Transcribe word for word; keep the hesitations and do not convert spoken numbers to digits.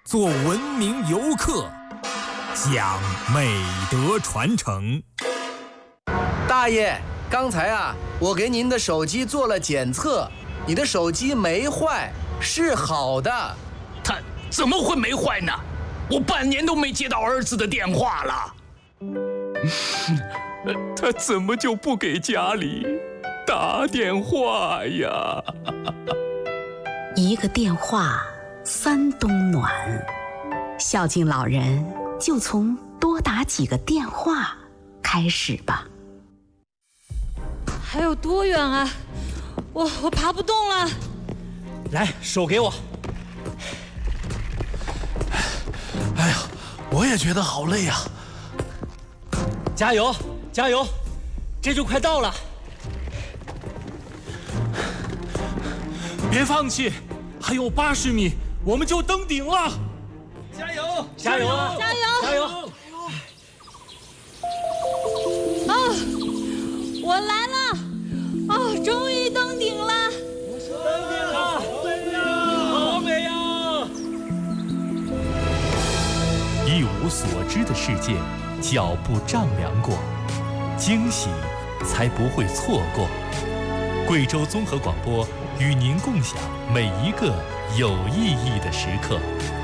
做文明游客，讲美德传承。 大爷，刚才啊，我给您的手机做了检测，你的手机没坏，是好的。 他怎么会没坏呢？我半年都没接到儿子的电话了。 他怎么就不给家里打电话呀？ 一个电话，三冬暖。孝敬老人，就从多打几个电话开始吧。 还有多远啊？我我爬不动了。 来，手给我。 哎呀，我也觉得好累呀！ 加油，加油，这就快到了。 别放弃，还有八十米，我们就登顶了！ 加油，加油啊！ 加油， 加油！ 啊，我来了！啊，终于登顶了！ 登顶了！好美呀！ 一无所知的世界，脚步丈量过，惊喜才不会错过。贵州综合广播与您共享每一个有意义的时刻。